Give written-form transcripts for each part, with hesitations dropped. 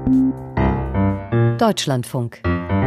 Deutschlandfunk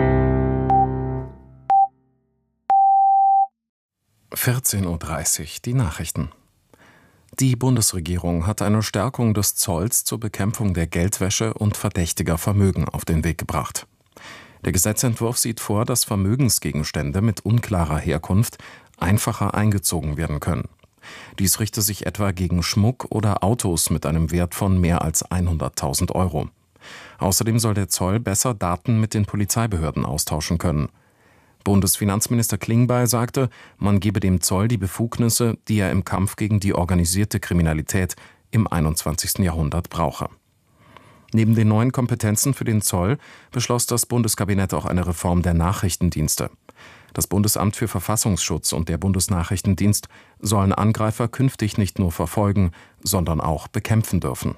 14:30 Uhr, die Nachrichten. Die Bundesregierung hat eine Stärkung des Zolls zur Bekämpfung der Geldwäsche und verdächtiger Vermögen auf den Weg gebracht. Der Gesetzentwurf sieht vor, dass Vermögensgegenstände mit unklarer Herkunft einfacher eingezogen werden können. Dies richte sich etwa gegen Schmuck oder Autos mit einem Wert von mehr als 100.000 Euro. Außerdem soll der Zoll besser Daten mit den Polizeibehörden austauschen können. Bundesfinanzminister Klingbeil sagte, man gebe dem Zoll die Befugnisse, die er im Kampf gegen die organisierte Kriminalität im 21. Jahrhundert brauche. Neben den neuen Kompetenzen für den Zoll beschloss das Bundeskabinett auch eine Reform der Nachrichtendienste. Das Bundesamt für Verfassungsschutz und der Bundesnachrichtendienst sollen Angreifer künftig nicht nur verfolgen, sondern auch bekämpfen dürfen.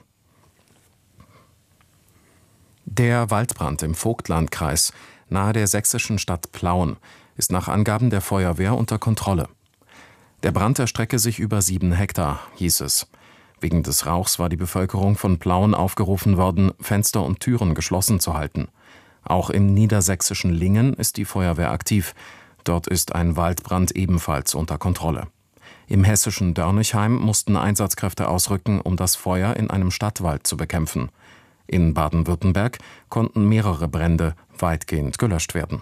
Der Waldbrand im Vogtlandkreis nahe der sächsischen Stadt Plauen ist nach Angaben der Feuerwehr unter Kontrolle. Der Brand erstrecke sich über 7 Hektar, hieß es. Wegen des Rauchs war die Bevölkerung von Plauen aufgerufen worden, Fenster und Türen geschlossen zu halten. Auch im niedersächsischen Lingen ist die Feuerwehr aktiv. Dort ist ein Waldbrand ebenfalls unter Kontrolle. Im hessischen Dörnigheim mussten Einsatzkräfte ausrücken, um das Feuer in einem Stadtwald zu bekämpfen. In Baden-Württemberg konnten mehrere Brände weitgehend gelöscht werden.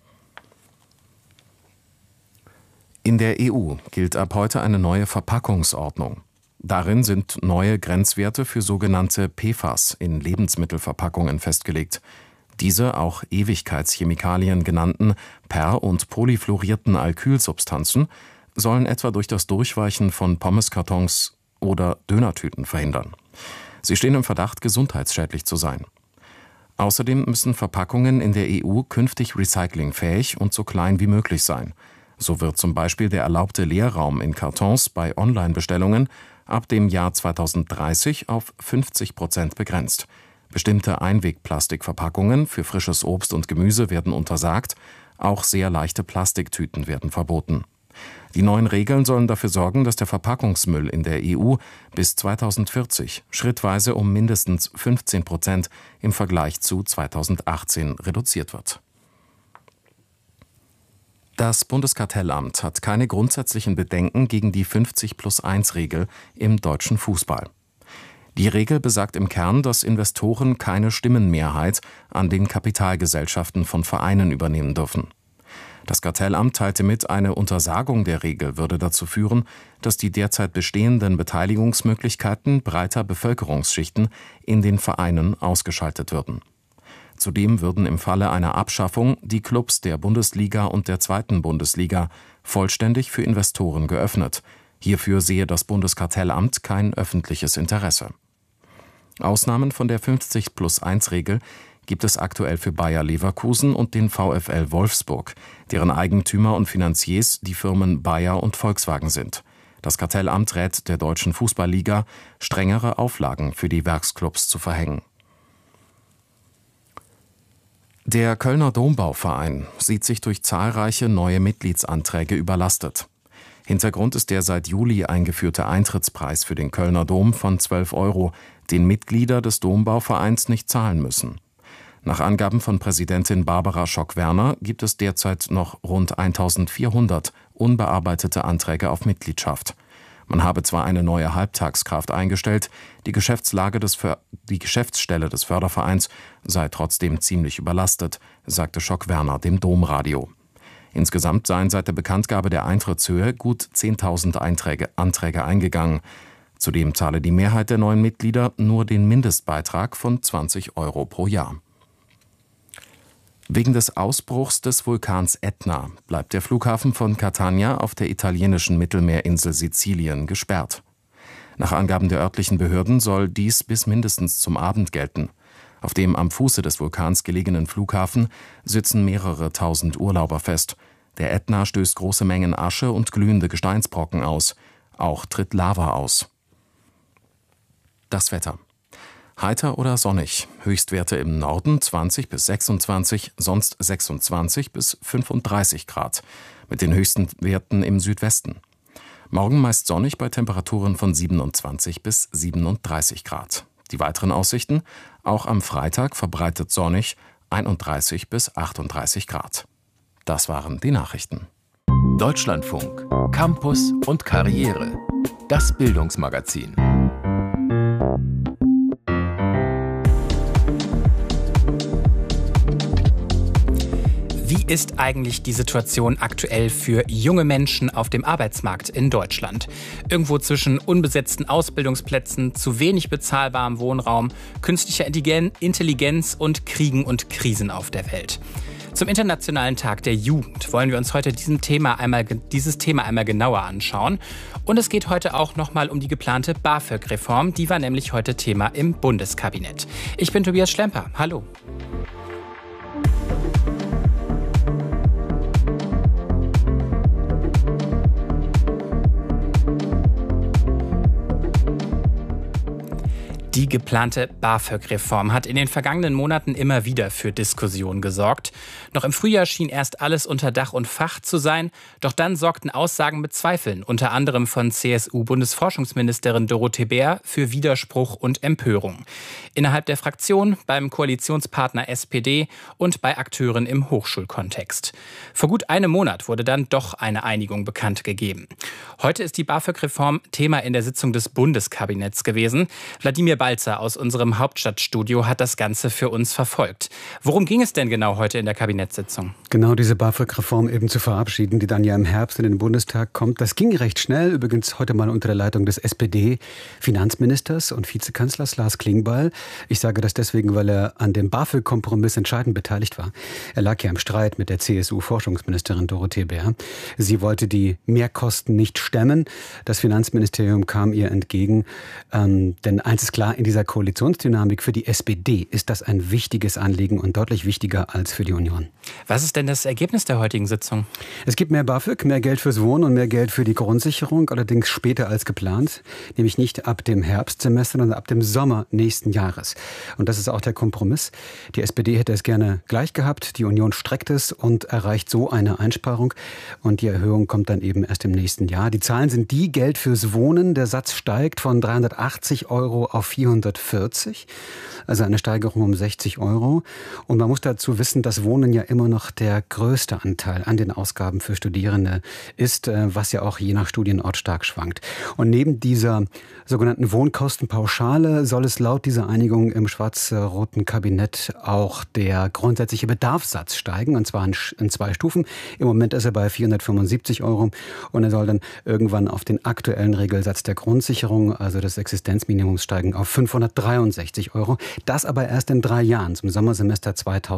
In der EU gilt ab heute eine neue Verpackungsordnung. Darin sind neue Grenzwerte für sogenannte PFAS in Lebensmittelverpackungen festgelegt. Diese auch Ewigkeitschemikalien genannten per- und polyfluorierten Alkylsubstanzen sollen etwa durch das Durchweichen von Pommeskartons oder Dönertüten verhindern. Sie stehen im Verdacht, gesundheitsschädlich zu sein. Außerdem müssen Verpackungen in der EU künftig recyclingfähig und so klein wie möglich sein. So wird zum Beispiel der erlaubte Leerraum in Kartons bei Online-Bestellungen ab dem Jahr 2030 auf 50% begrenzt. Bestimmte Einwegplastikverpackungen für frisches Obst und Gemüse werden untersagt, auch sehr leichte Plastiktüten werden verboten. Die neuen Regeln sollen dafür sorgen, dass der Verpackungsmüll in der EU bis 2040 schrittweise um mindestens 15% im Vergleich zu 2018 reduziert wird. Das Bundeskartellamt hat keine grundsätzlichen Bedenken gegen die 50+1-Regel im deutschen Fußball. Die Regel besagt im Kern, dass Investoren keine Stimmenmehrheit an den Kapitalgesellschaften von Vereinen übernehmen dürfen. Das Kartellamt teilte mit, eine Untersagung der Regel würde dazu führen, dass die derzeit bestehenden Beteiligungsmöglichkeiten breiter Bevölkerungsschichten in den Vereinen ausgeschaltet würden. Zudem würden im Falle einer Abschaffung die Clubs der Bundesliga und der 2. Bundesliga vollständig für Investoren geöffnet. Hierfür sehe das Bundeskartellamt kein öffentliches Interesse. Ausnahmen von der 50+1-Regel gibt es aktuell für Bayer Leverkusen und den VfL Wolfsburg, deren Eigentümer und Finanziers die Firmen Bayer und Volkswagen sind. Das Kartellamt rät der Deutschen Fußballliga, strengere Auflagen für die Werksclubs zu verhängen. Der Kölner Dombauverein sieht sich durch zahlreiche neue Mitgliedsanträge überlastet. Hintergrund ist der seit Juli eingeführte Eintrittspreis für den Kölner Dom von 12 €, den Mitglieder des Dombauvereins nicht zahlen müssen. Nach Angaben von Präsidentin Barbara Schock-Werner gibt es derzeit noch rund 1.400 unbearbeitete Anträge auf Mitgliedschaft. Man habe zwar eine neue Halbtagskraft eingestellt, die Geschäftsstelle des Fördervereins sei trotzdem ziemlich überlastet, sagte Schock-Werner dem Domradio. Insgesamt seien seit der Bekanntgabe der Eintrittshöhe gut 10.000 Anträge eingegangen. Zudem zahle die Mehrheit der neuen Mitglieder nur den Mindestbeitrag von 20 € pro Jahr. Wegen des Ausbruchs des Vulkans Ätna bleibt der Flughafen von Catania auf der italienischen Mittelmeerinsel Sizilien gesperrt. Nach Angaben der örtlichen Behörden soll dies bis mindestens zum Abend gelten. Auf dem am Fuße des Vulkans gelegenen Flughafen sitzen mehrere tausend Urlauber fest. Der Ätna stößt große Mengen Asche und glühende Gesteinsbrocken aus. Auch tritt Lava aus. Das Wetter. Heiter oder sonnig, Höchstwerte im Norden 20 bis 26, sonst 26 bis 35 Grad, mit den höchsten Werten im Südwesten. Morgen meist sonnig bei Temperaturen von 27 bis 37 Grad. Die weiteren Aussichten? Auch am Freitag verbreitet sonnig, 31 bis 38 Grad. Das waren die Nachrichten. Deutschlandfunk, Campus und Karriere. Das Bildungsmagazin. Wie ist eigentlich die Situation aktuell für junge Menschen auf dem Arbeitsmarkt in Deutschland? Irgendwo zwischen unbesetzten Ausbildungsplätzen, zu wenig bezahlbarem Wohnraum, künstlicher Intelligenz und Kriegen und Krisen auf der Welt. Zum Internationalen Tag der Jugend wollen wir uns heute dieses Thema einmal genauer anschauen. Und es geht heute auch nochmal um die geplante BAföG-Reform. Die war nämlich heute Thema im Bundeskabinett. Ich bin Tobias Schlemper. Hallo. Die geplante BAföG-Reform hat in den vergangenen Monaten immer wieder für Diskussionen gesorgt. Noch im Frühjahr schien erst alles unter Dach und Fach zu sein. Doch dann sorgten Aussagen mit Zweifeln, unter anderem von CSU-Bundesforschungsministerin Dorothee Bär, für Widerspruch und Empörung. Innerhalb der Fraktion, beim Koalitionspartner SPD und bei Akteuren im Hochschulkontext. Vor gut einem Monat wurde dann doch eine Einigung bekannt gegeben. Heute ist die BAföG-Reform Thema in der Sitzung des Bundeskabinetts gewesen. Wladimir Balzer aus unserem Hauptstadtstudio hat das Ganze für uns verfolgt. Worum ging es denn genau heute in der Kabinettssitzung? Genau, diese BAföG-Reform eben zu verabschieden, die dann ja im Herbst in den Bundestag kommt. Das ging recht schnell, übrigens heute mal unter der Leitung des SPD-Finanzministers und Vizekanzlers Lars Klingbeil. Ich sage das deswegen, weil er an dem BAföG-Kompromiss entscheidend beteiligt war. Er lag ja im Streit mit der CSU-Forschungsministerin Dorothee Bär. Sie wollte die Mehrkosten nicht stemmen. Das Finanzministerium kam ihr entgegen. Denn eins ist klar, in dieser Koalitionsdynamik für die SPD ist das ein wichtiges Anliegen und deutlich wichtiger als für die Union. Was ist denn das Ergebnis der heutigen Sitzung? Es gibt mehr BAföG, mehr Geld fürs Wohnen und mehr Geld für die Grundsicherung, allerdings später als geplant, nämlich nicht ab dem Herbstsemester, sondern ab dem Sommer nächsten Jahres. Und das ist auch der Kompromiss. Die SPD hätte es gerne gleich gehabt, die Union streckt es und erreicht so eine Einsparung und die Erhöhung kommt dann eben erst im nächsten Jahr. Die Zahlen sind die: Geld fürs Wohnen, der Satz steigt von 380 Euro auf 440, also eine Steigerung um 60 Euro. Und man muss dazu wissen, dass Wohnen ja immer noch der größte Anteil an den Ausgaben für Studierende ist, was ja auch je nach Studienort stark schwankt. Und neben dieser sogenannten Wohnkostenpauschale soll es laut dieser Einigung im schwarz-roten Kabinett auch der grundsätzliche Bedarfssatz steigen, und zwar in 2 Stufen. Im Moment ist er bei 475 Euro und er soll dann irgendwann auf den aktuellen Regelsatz der Grundsicherung, also des Existenzminimums, steigen auf 563 Euro. Das aber erst in 3 Jahren, zum Sommersemester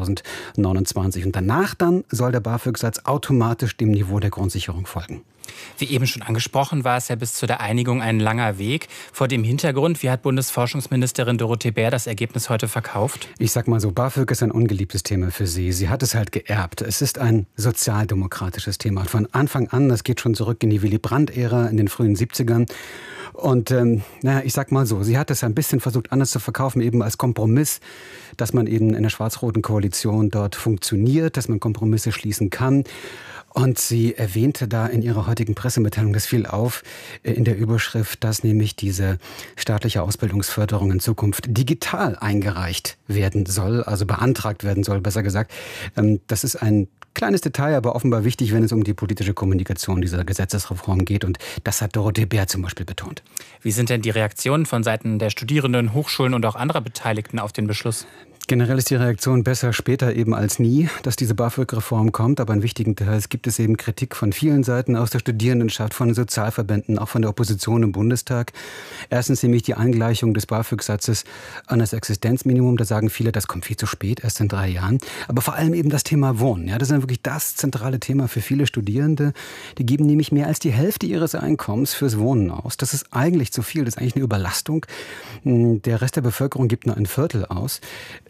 2029. Und danach dann soll der BAföG-Satz automatisch dem Niveau der Grundsicherung folgen. Wie eben schon angesprochen, war es ja bis zu der Einigung ein langer Weg. Vor dem Hintergrund, wie hat Bundesforschungsministerin Dorothee Bär das Ergebnis heute verkauft? Ich sag mal so, BAföG ist ein ungeliebtes Thema für sie. Sie hat es halt geerbt. Es ist ein sozialdemokratisches Thema. Von Anfang an, das geht schon zurück in die Willy-Brandt-Ära in den frühen 70ern. Und ich sag mal so, sie hat es ein bisschen versucht anders zu verkaufen, eben als Kompromiss, dass man eben in der schwarz-roten Koalition dort funktioniert, dass man Kompromisse schließen kann. Und sie erwähnte da in ihrer heutigen Pressemitteilung, das fiel auf, in der Überschrift, dass nämlich diese staatliche Ausbildungsförderung in Zukunft digital eingereicht werden soll, also beantragt werden soll, besser gesagt. Das ist ein kleines Detail, aber offenbar wichtig, wenn es um die politische Kommunikation dieser Gesetzesreform geht. Und das hat Dorothee Bär zum Beispiel betont. Wie sind denn die Reaktionen von Seiten der Studierenden, Hochschulen und auch anderer Beteiligten auf den Beschluss? Generell ist die Reaktion besser später eben als nie, dass diese BAföG-Reform kommt. Aber in wichtigen Details gibt es eben Kritik von vielen Seiten aus der Studierendenschaft, von den Sozialverbänden, auch von der Opposition im Bundestag. Erstens nämlich die Angleichung des BAföG-Satzes an das Existenzminimum. Da sagen viele, das kommt viel zu spät, erst in 3 Jahren. Aber vor allem eben das Thema Wohnen. Ja, das ist dann wirklich das zentrale Thema für viele Studierende. Die geben nämlich mehr als die Hälfte ihres Einkommens fürs Wohnen aus. Das ist eigentlich zu viel, das ist eigentlich eine Überlastung. Der Rest der Bevölkerung gibt nur ein Viertel aus.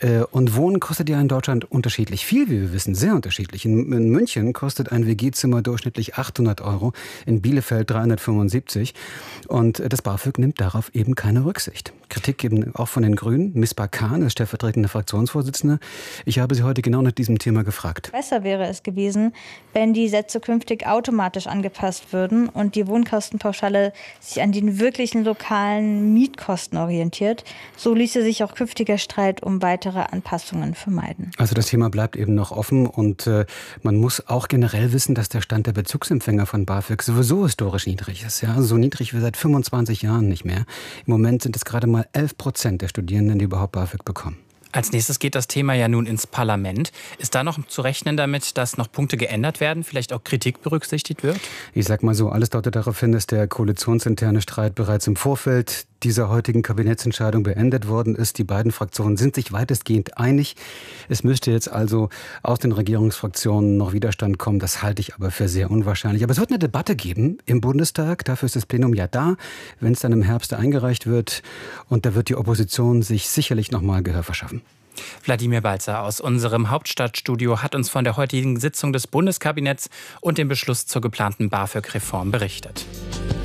Und Wohnen kostet ja in Deutschland unterschiedlich viel, wie wir wissen, sehr unterschiedlich. In München kostet ein WG-Zimmer durchschnittlich 800 €, in Bielefeld 375. Und das BAföG nimmt darauf eben keine Rücksicht. Kritik eben auch von den Grünen. Misbah Khan ist stellvertretende Fraktionsvorsitzende. Ich habe Sie heute genau nach diesem Thema gefragt. Besser wäre es gewesen, wenn die Sätze künftig automatisch angepasst würden und die Wohnkostenpauschale sich an den wirklichen lokalen Mietkosten orientiert. So ließe sich auch künftiger Streit um weitere Anpassungen vermeiden. Also das Thema bleibt eben noch offen und man muss auch generell wissen, dass der Stand der Bezugsempfänger von BAföG sowieso historisch niedrig ist. Ja? So niedrig wie seit 25 Jahren nicht mehr. Im Moment sind es gerade mal 11% der Studierenden, die überhaupt BAföG bekommen. Als nächstes geht das Thema ja nun ins Parlament. Ist da noch zu rechnen damit, dass noch Punkte geändert werden, vielleicht auch Kritik berücksichtigt wird? Ich sag mal so, alles deutet darauf hin, dass der koalitionsinterne Streit bereits im Vorfeld dieser heutigen Kabinettsentscheidung beendet worden ist. Die beiden Fraktionen sind sich weitestgehend einig. Es müsste jetzt also aus den Regierungsfraktionen noch Widerstand kommen. Das halte ich aber für sehr unwahrscheinlich. Aber es wird eine Debatte geben im Bundestag. Dafür ist das Plenum ja da, wenn es dann im Herbst eingereicht wird. Und da wird die Opposition sich sicherlich noch mal Gehör verschaffen. Wladimir Balzer aus unserem Hauptstadtstudio hat uns von der heutigen Sitzung des Bundeskabinetts und dem Beschluss zur geplanten BAföG-Reform berichtet.